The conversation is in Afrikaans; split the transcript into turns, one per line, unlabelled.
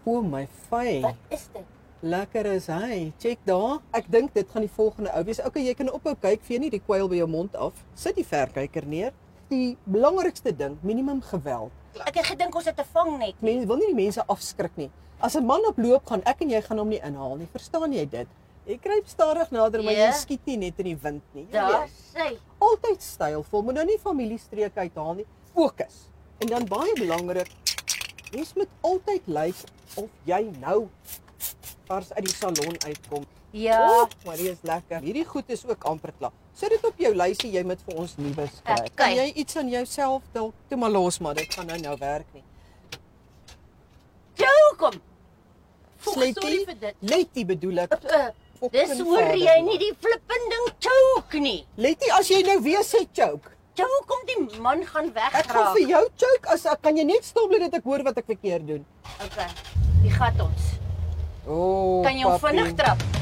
O my fy.
Wat is dit?
Lekker is hy. Check daar. Ek dink dit gaan die volgende ou wees. Okay, jy kan ophou kyk, vee nie die kwyl by jou mond af. Sit die verkyker neer. Die belangrikste ding, minimum geweld.
Ek het gedink ons het 'n vangnet.
Mense wil nie die mense afskrik nie. As 'n man op loop gaan, ek en jy gaan hom nie inhaal nie. Verstaan jy dit? Jy kruip stadig nader, maar jy skiet nie net in die wind nie.
Daar sê.
Altyd stylvol, moet nou nie familiestreek uithaal nie. Fokus. En dan baie belangrik, mens moet altyd lyk of jy nou vars uit die salon uitkom.
Ja.
Maar dit is lekker. Hierdie goed is ook amper klaar. Sit dit op jou lysie, jy moet vir ons nuwe skryf. Kan jy iets aan jouself dalk toe maar los, maar dit gaan nou werk nie.
Jou kom.
Sorry
vir dit.
Letty bedoel ek.
Dis hoor jy nie die flippending choke nie.
Letty, as jy nou weer sê choke.
Jou kom die man gaan wegraak.
Ek gaan vir jou choke, as kan jy net stop dat ek hoor wat ek verkeerd doen.
Okay. Die gat ons.
Oh,
kan jy hom vinnig trap?